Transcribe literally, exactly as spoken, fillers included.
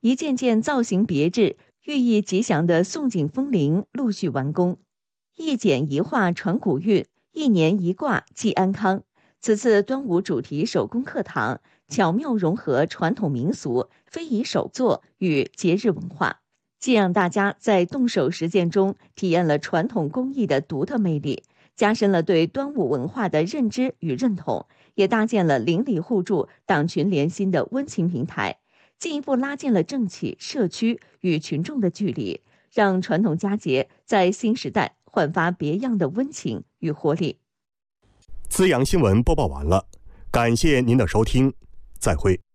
一件件造型别致、寓意吉祥的宋景风铃陆续完工。一简一画传古韵，一年一卦寄安康。此次端午主题手工课堂巧妙融合传统民俗、非遗手作与节日文化，既让大家在动手实践中体验了传统工艺的独特魅力，加深了对端午文化的认知与认同，也搭建了邻里互助、党群联心的温情平台，进一步拉近了政企、社区与群众的距离，让传统佳节在新时代焕发别样的温情与活力。 资阳新闻播报完了，感谢您的收听，再会。